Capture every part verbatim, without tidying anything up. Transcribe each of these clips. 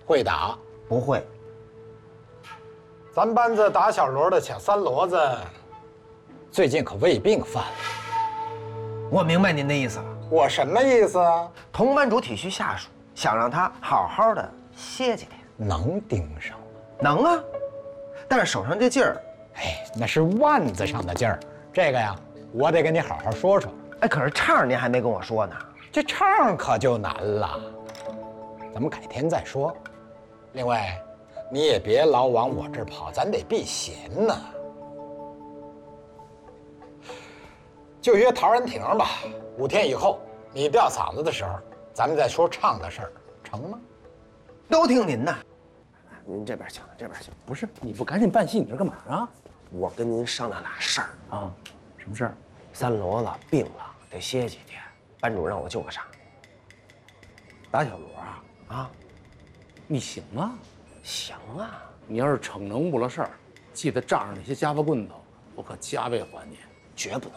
会打？ 不会。 咱班子打小锣的小三骡子，最近可胃病犯了。 我明白您的意思了。 我什么意思啊？ 同班主体恤下属，想让他好好的歇几天。 能盯上吗？ 能啊，但是手上这劲儿， 哎，那是腕子上的劲儿。这个呀，我得跟你好好说说。 哎，可是唱您还没跟我说呢。 这唱可就难了，咱们改天再说。另外，你也别老往我这儿跑，咱得避嫌呐。就约陶然亭吧，五天以后你吊嗓子的时候，咱们再说唱的事儿，成吗？ 都听您的。您这边请，这边请。 不是，你不赶紧办戏，你这干嘛啊？ 我跟您商量俩事儿啊，什么事儿？ 三骡子病了，得歇几天。班主让我救个场。 打小锣啊？ 啊， 你行啊？ 行啊。 你要是逞能误了事儿，记得账上那些夹子棍头，我可加倍还你， 绝不能。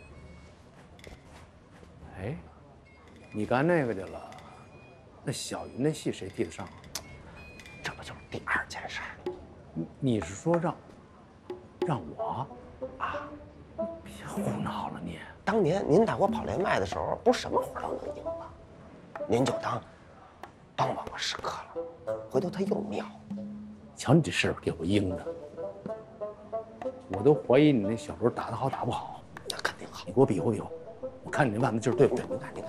哎，你干那个去了，那小云那戏谁替得上啊？ 这不就是第二件事儿？ 你你是说让让我啊？别胡闹了你！ 当年您带我跑连麦的时候，不是什么活都能赢吗？您就当当我我时刻了，回头他又妙。 瞧你这事儿给我应的，我都怀疑你那小锣打得好打不好。 那肯定好。 你给我比划比划，我看你那腕子劲儿对不对？ 您看您。